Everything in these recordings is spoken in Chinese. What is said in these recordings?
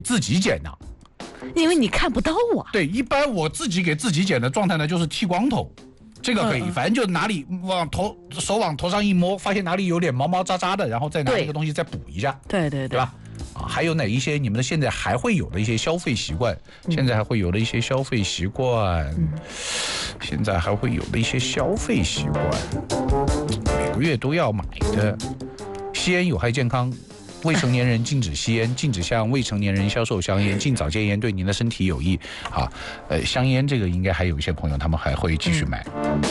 自己剪的， 因为你看不到啊。 对，一般我自己给自己剪的状态呢，就是剃光头，这个可以，反正就哪里手往头上一摸，发现哪里有点毛毛渣渣的，然后再拿那个东西再补一下， 对吧？还有哪一些你们的现在还会有的一些消费习惯？现在还会有的一些消费习惯，现在还会有的一些消费习惯，每个月都要买的。吸烟有害健康，未成年人禁止吸烟，禁止向未成年人销售香烟，禁早戒烟，对您的身体有益。好，香烟这个应该还有一些朋友他们还会继续买，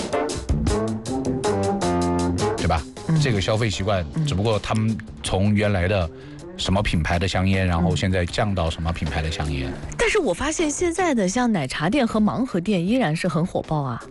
对吧？这个消费习惯，只不过他们从原来的什么品牌的香烟，然后现在降到什么品牌的香烟。 但是我发现现在的像奶茶店和盲盒店依然是很火爆啊。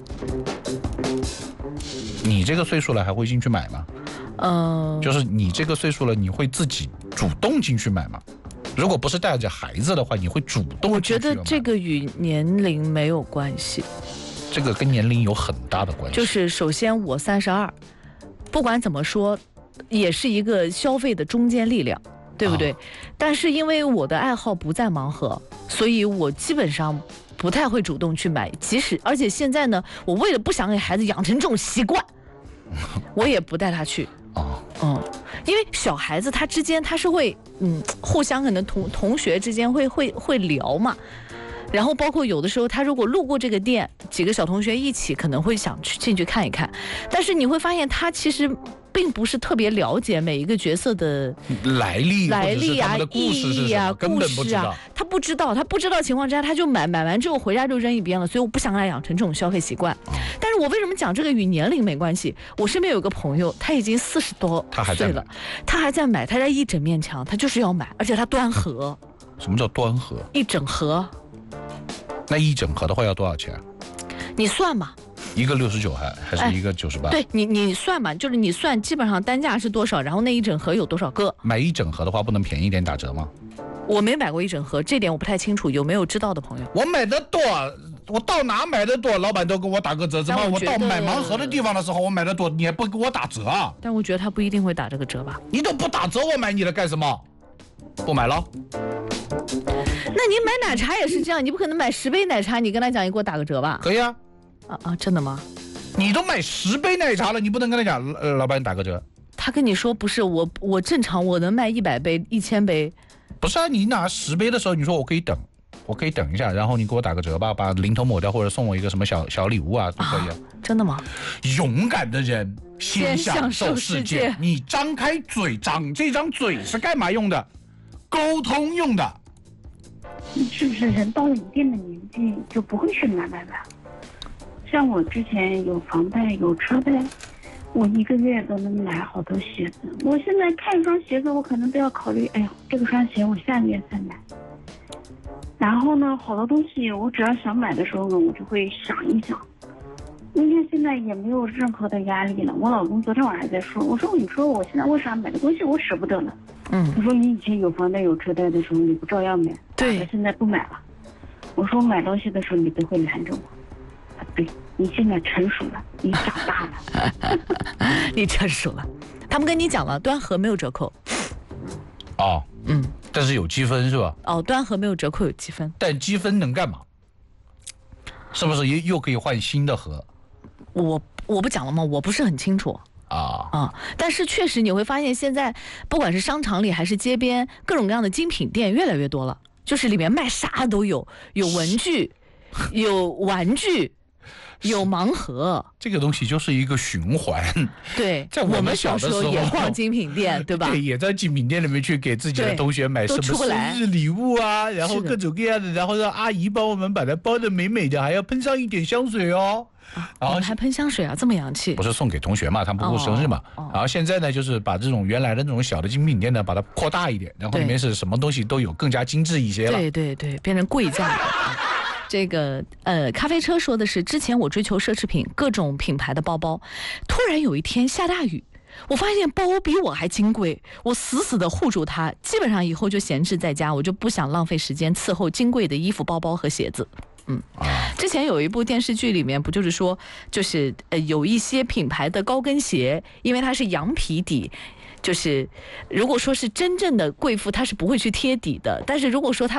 你这个岁数了还会进去买吗？就是你这个岁数了，你会自己主动进去买吗？如果不是带着孩子的话，你会主动进去买吗？ 我觉得这个与年龄没有关系， 这个跟年龄有很大的关系。 就是首先我32，不管怎么说，也是一个消费的中坚力量，对不对？但是因为我的爱好不在盲盒，所以我基本上不太会主动去买。而且现在呢，我为了不想给孩子养成这种习惯，我也不带他去。因为小孩子他之间他是会互相可能同学之间会聊嘛，然后包括有的时候他如果路过这个店，几个小同学一起可能会想进去看一看，但是你会发现他其实并不是特别了解每一个角色的来历啊、 意义啊、 根本不知道。 他不知道情况之下他就买完之后回家就扔一边了，所以我不想让他养成这种消费习惯。但是我为什么讲这个与年龄没关系？我身边有个朋友，他已经40多岁了，他还在买，他在一整面墙，他就是要买，而且他端盒。 什么叫端盒？ 一整盒。 那一整盒的话要多少钱？ 你算嘛。 一个69还是一个98？ 对，你算嘛，就是你算基本上单价是多少，然后那一整盒有多少个。 买一整盒的话不能便宜一点打折吗？ 我没买过一整盒，这点我不太清楚，有没有知道的朋友？ 我买的多，我到哪买的多，老板都给我打个折子嘛。我到买盲盒的地方的时候，我买的多，你还不给我打折啊？ 但我觉得他不一定会打这个折吧？ 你都不打折，我买你的干什么？不买了。 那你买奶茶也是这样，你不可能买10杯奶茶，你跟他讲你给我打个折吧？ 可以啊。 真的吗？ 你都买10杯奶茶了，你不能跟他讲，老板打个折。 他跟你说不是我正常我能卖100杯、1000杯。 不是啊，你拿10杯的时候，你说我可以等一下，然后你给我打个折吧，把零头抹掉，或者送我一个什么小礼物啊，都可以啊。 真的吗？ 勇敢的人先享受世界。你张开嘴，长这张嘴是干嘛用的？沟通用的。 是不是人到了一定的年纪就不会去买了？像我之前有房贷有车贷，我一个月都能买好多鞋子。我现在看一双鞋子，我可能都要考虑，哎呀，这个双鞋我下个月再买。然后呢，好多东西我只要想买的时候呢，我就会想一想。因为现在也没有任何的压力了。我老公昨天晚上还在说，我说你说我现在为啥买的东西我舍不得了？他说你以前有房贷有车贷的时候你不照样买， 对， 现在不买了。我说买东西的时候你都会拦着我。对，你现在成熟了，你长大了。 你成熟了。他们跟你讲了，端盒没有折扣。 但是有积分是吧？ 端盒没有折扣，有积分。 但积分能干嘛？是不是又可以换新的盒？ 我不讲了吗？我不是很清楚。但是确实你会发现，现在不管是商场里还是街边，各种各样的精品店越来越多了，就是里面卖啥都有，有文具，有玩具。有盲盒， 这个东西就是一个循环。 对， 在我们小的时候也逛精品店，对吧？ 对，也在精品店里面去给自己的同学买什么生日礼物啊，然后各种各样的，然后让阿姨帮我们把它包得美美的，还要喷上一点香水哦。 然后还喷香水啊，这么洋气？ 不是送给同学嘛，他们不过生日嘛。然后现在呢，就是把这种原来的那种小的精品店呢，把它扩大一点，然后里面是什么东西都有，更加精致一些了。 对对对，变成贵价的。这个咖啡车说的是，之前我追求奢侈品，各种品牌的包包，突然有一天下大雨，我发现包比我还金贵，我死死的护住它，基本上以后就闲置在家，我就不想浪费时间伺候金贵的衣服、包包和鞋子。之前有一部电视剧里面不就是说，就是有一些品牌的高跟鞋，因为它是羊皮底， 就是如果说是真正的贵妇，她是不会去贴底的，但是如果说她